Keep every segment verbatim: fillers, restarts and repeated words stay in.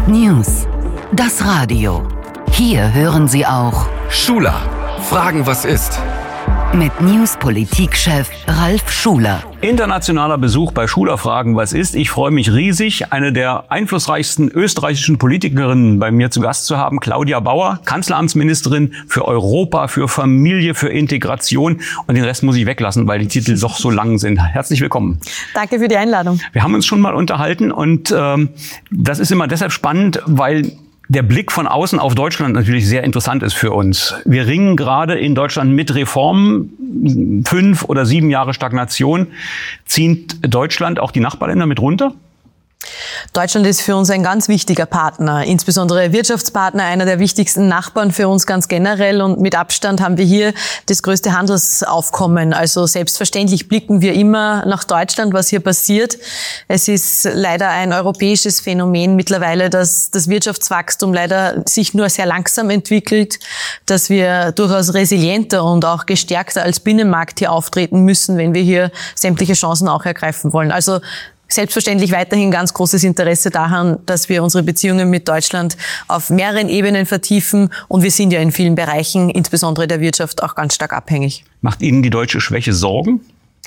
News, das Radio. Hier hören Sie auch Schuler, fragen, was ist. Mit News-Politikchef Ralf Schuler. Internationaler Besuch bei Schuler fragen, was ist. Ich freue mich riesig, eine der einflussreichsten österreichischen Politikerinnen bei mir zu Gast zu haben, Claudia Bauer, Kanzleramtsministerin für Europa, für Familie, für Integration. Und den Rest muss ich weglassen, weil die Titel doch so lang sind. Herzlich willkommen. Danke für die Einladung. Wir haben uns schon mal unterhalten und ähm, das ist immer deshalb spannend, weil der Blick von außen auf Deutschland natürlich sehr interessant ist für uns. Wir ringen gerade in Deutschland mit Reformen. Fünf oder sieben Jahre Stagnation. Zieht Deutschland auch die Nachbarländer mit runter? Deutschland ist für uns ein ganz wichtiger Partner, insbesondere Wirtschaftspartner, einer der wichtigsten Nachbarn für uns ganz generell. Und mit Abstand haben wir hier das größte Handelsaufkommen. Also selbstverständlich blicken wir immer nach Deutschland, was hier passiert. Es ist leider ein europäisches Phänomen mittlerweile, dass das Wirtschaftswachstum leider sich nur sehr langsam entwickelt, dass wir durchaus resilienter und auch gestärkter als Binnenmarkt hier auftreten müssen, wenn wir hier sämtliche Chancen auch ergreifen wollen. Also selbstverständlich weiterhin ganz großes Interesse daran, dass wir unsere Beziehungen mit Deutschland auf mehreren Ebenen vertiefen. Und wir sind ja in vielen Bereichen, insbesondere der Wirtschaft, auch ganz stark abhängig. Macht Ihnen die deutsche Schwäche Sorgen?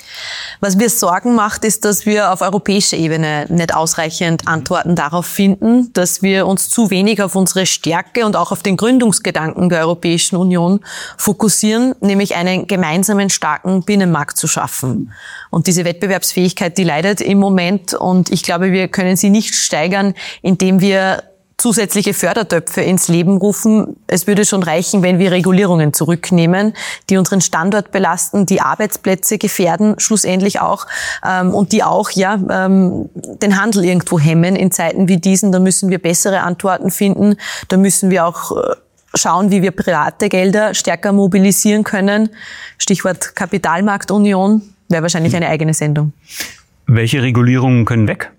Was mir Sorgen macht, ist, dass wir auf europäischer Ebene nicht ausreichend Antworten darauf finden, dass wir uns zu wenig auf unsere Stärke und auch auf den Gründungsgedanken der Europäischen Union fokussieren, nämlich einen gemeinsamen starken Binnenmarkt zu schaffen. Und diese Wettbewerbsfähigkeit, die leidet im Moment, und ich glaube, wir können sie nicht steigern, indem wir zusätzliche Fördertöpfe ins Leben rufen. Es würde schon reichen, wenn wir Regulierungen zurücknehmen, die unseren Standort belasten, die Arbeitsplätze gefährden, schlussendlich auch, ähm, und die auch ja ähm, den Handel irgendwo hemmen in Zeiten wie diesen. Da müssen wir bessere Antworten finden. Da müssen wir auch äh, schauen, wie wir private Gelder stärker mobilisieren können. Stichwort Kapitalmarktunion wäre wahrscheinlich eine eigene Sendung. Welche Regulierungen können weg?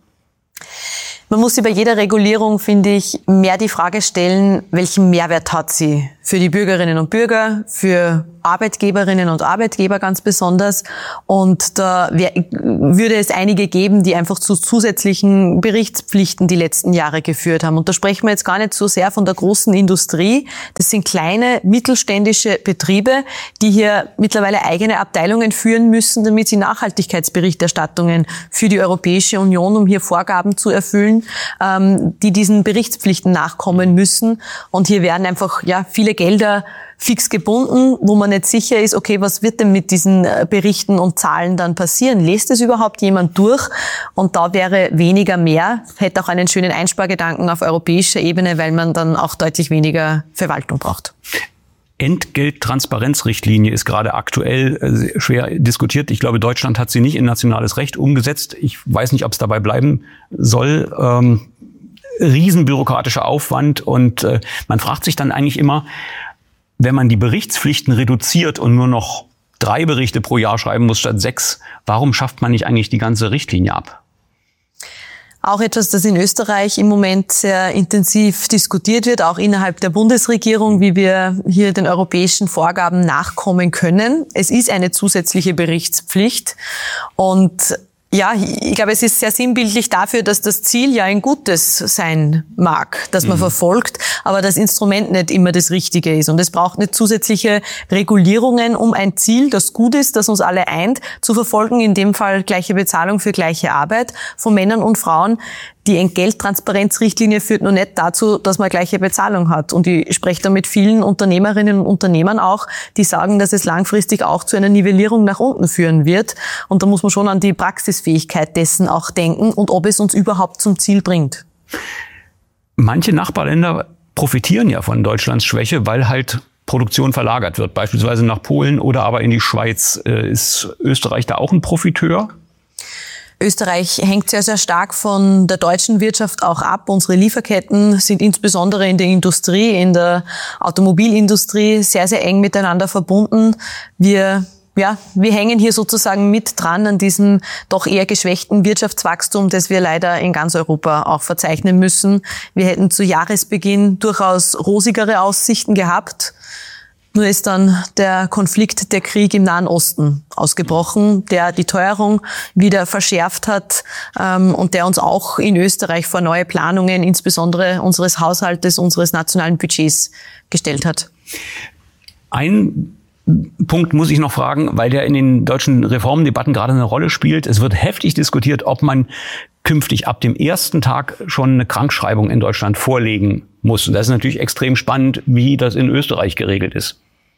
Man muss sich bei jeder Regulierung, finde ich, mehr die Frage stellen, welchen Mehrwert hat sie für die Bürgerinnen und Bürger, für Arbeitgeberinnen und Arbeitgeber ganz besonders. Und da wär, würde es einige geben, die einfach zu zusätzlichen Berichtspflichten die letzten Jahre geführt haben. Und da sprechen wir jetzt gar nicht so sehr von der großen Industrie. Das sind kleine, mittelständische Betriebe, die hier mittlerweile eigene Abteilungen führen müssen, damit sie Nachhaltigkeitsberichterstattungen für die Europäische Union, um hier Vorgaben zu erfüllen, ähm, die diesen Berichtspflichten nachkommen müssen. Und hier werden einfach ja viele Gelder fix gebunden, wo man nicht sicher ist, okay, was wird denn mit diesen Berichten und Zahlen dann passieren? Lässt es überhaupt jemand durch? Und da wäre weniger mehr, hätte auch einen schönen Einspargedanken auf europäischer Ebene, weil man dann auch deutlich weniger Verwaltung braucht. Entgelttransparenzrichtlinie ist gerade aktuell schwer diskutiert. Ich glaube, Deutschland hat sie nicht in nationales Recht umgesetzt. Ich weiß nicht, ob es dabei bleiben soll. Ähm, riesenbürokratischer Aufwand, und äh, man fragt sich dann eigentlich immer, wenn man die Berichtspflichten reduziert und nur noch drei Berichte pro Jahr schreiben muss statt sechs, warum schafft man nicht eigentlich die ganze Richtlinie ab? Auch etwas, das in Österreich im Moment sehr intensiv diskutiert wird, auch innerhalb der Bundesregierung, wie wir hier den europäischen Vorgaben nachkommen können. Es ist eine zusätzliche Berichtspflicht, und ja, ich glaube, es ist sehr sinnbildlich dafür, dass das Ziel ja ein gutes sein mag, das man mhm. verfolgt, aber das Instrument nicht immer das Richtige ist. Und es braucht nicht zusätzliche Regulierungen, um ein Ziel, das gut ist, das uns alle eint, zu verfolgen. In dem Fall gleiche Bezahlung für gleiche Arbeit von Männern und Frauen. Die Entgelttransparenzrichtlinie führt nur nicht dazu, dass man gleiche Bezahlung hat. Und ich spreche da mit vielen Unternehmerinnen und Unternehmern auch, die sagen, dass es langfristig auch zu einer Nivellierung nach unten führen wird. Und da muss man schon an die Praxisfähigkeit dessen auch denken und ob es uns überhaupt zum Ziel bringt. Manche Nachbarländer profitieren ja von Deutschlands Schwäche, weil halt Produktion verlagert wird, beispielsweise nach Polen oder aber in die Schweiz. Ist Österreich da auch ein Profiteur? Österreich hängt sehr, sehr stark von der deutschen Wirtschaft auch ab. Unsere Lieferketten sind insbesondere in der Industrie, in der Automobilindustrie sehr, sehr eng miteinander verbunden. Wir Ja, wir hängen hier sozusagen mit dran an diesem doch eher geschwächten Wirtschaftswachstum, das wir leider in ganz Europa auch verzeichnen müssen. Wir hätten zu Jahresbeginn durchaus rosigere Aussichten gehabt. Nur ist dann der Konflikt, der Krieg im Nahen Osten ausgebrochen, der die Teuerung wieder verschärft hat ähm, und der uns auch in Österreich vor neue Planungen, insbesondere unseres Haushaltes, unseres nationalen Budgets gestellt hat. Ein Punkt muss ich noch fragen, weil der in den deutschen Reformdebatten gerade eine Rolle spielt. Es wird heftig diskutiert, ob man künftig ab dem ersten Tag schon eine Krankschreibung in Deutschland vorlegen muss. Und das ist natürlich extrem spannend, wie das in Österreich geregelt ist.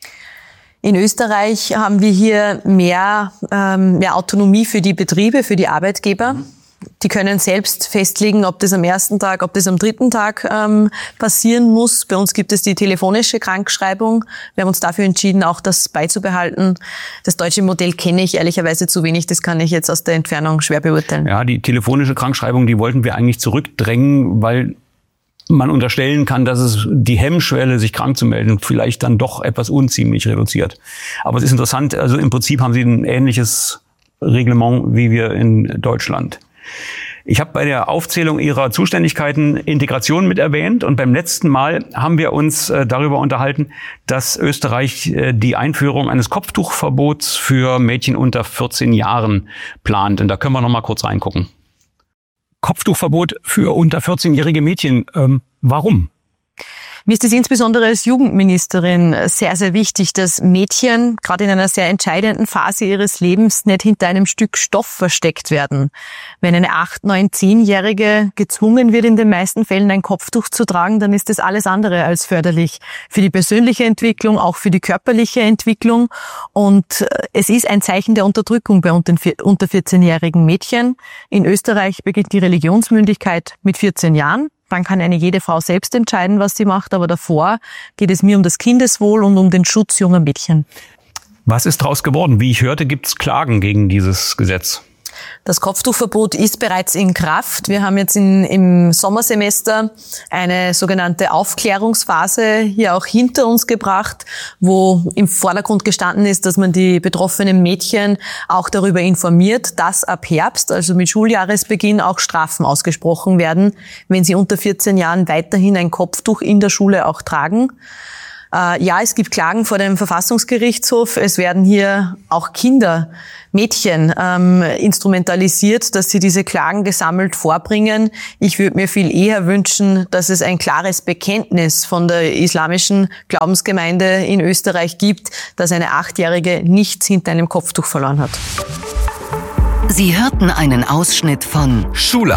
In Österreich haben wir hier mehr, ähm, mehr Autonomie für die Betriebe, für die Arbeitgeber. Mhm. Die können selbst festlegen, ob das am ersten Tag, ob das am dritten Tag ähm, passieren muss. Bei uns gibt es die telefonische Krankschreibung. Wir haben uns dafür entschieden, auch das beizubehalten. Das deutsche Modell kenne ich ehrlicherweise zu wenig. Das kann ich jetzt aus der Entfernung schwer beurteilen. Ja, die telefonische Krankschreibung, die wollten wir eigentlich zurückdrängen, weil man unterstellen kann, dass es die Hemmschwelle, sich krank zu melden, vielleicht dann doch etwas unziemlich reduziert. Aber es ist interessant, also im Prinzip haben sie ein ähnliches Reglement wie wir in Deutschland. Ich habe bei der Aufzählung Ihrer Zuständigkeiten Integration mit erwähnt und beim letzten Mal haben wir uns äh, darüber unterhalten, dass Österreich äh, die Einführung eines Kopftuchverbots für Mädchen unter vierzehn Jahren plant. Und da können wir noch mal kurz reingucken. Kopftuchverbot für unter vierzehnjährige Mädchen. Ähm, warum? Mir ist es insbesondere als Jugendministerin sehr, sehr wichtig, dass Mädchen gerade in einer sehr entscheidenden Phase ihres Lebens nicht hinter einem Stück Stoff versteckt werden. Wenn eine acht-, neun-, zehnjährige gezwungen wird, in den meisten Fällen ein Kopftuch zu tragen, dann ist das alles andere als förderlich für die persönliche Entwicklung, auch für die körperliche Entwicklung. Und es ist ein Zeichen der Unterdrückung bei unter vierzehnjährigen Mädchen. In Österreich beginnt die Religionsmündigkeit mit vierzehn Jahren. Dann kann eine jede Frau selbst entscheiden, was sie macht. Aber davor geht es mir um das Kindeswohl und um den Schutz junger Mädchen. Was ist daraus geworden? Wie ich hörte, gibt es Klagen gegen dieses Gesetz. Das Kopftuchverbot ist bereits in Kraft. Wir haben jetzt in, im Sommersemester eine sogenannte Aufklärungsphase hier auch hinter uns gebracht, wo im Vordergrund gestanden ist, dass man die betroffenen Mädchen auch darüber informiert, dass ab Herbst, also mit Schuljahresbeginn, auch Strafen ausgesprochen werden, wenn sie unter vierzehn Jahren weiterhin ein Kopftuch in der Schule auch tragen. Ja, es gibt Klagen vor dem Verfassungsgerichtshof. Es werden hier auch Kinder, Mädchen ähm, instrumentalisiert, dass sie diese Klagen gesammelt vorbringen. Ich würde mir viel eher wünschen, dass es ein klares Bekenntnis von der islamischen Glaubensgemeinde in Österreich gibt, dass eine Achtjährige nichts hinter einem Kopftuch verloren hat. Sie hörten einen Ausschnitt von Schula.